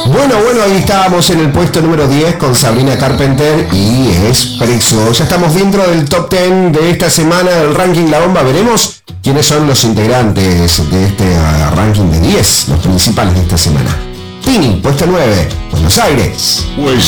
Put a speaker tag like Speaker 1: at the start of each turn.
Speaker 1: Bueno, ahí estábamos en el puesto número 10 con Sabrina Carpenter y Expreso. Ya estamos dentro del top 10 de esta semana del ranking La Bomba. Veremos quiénes son los integrantes de este ranking de 10, los principales de esta semana. Tini, puesto 9, Buenos Aires.
Speaker 2: Pues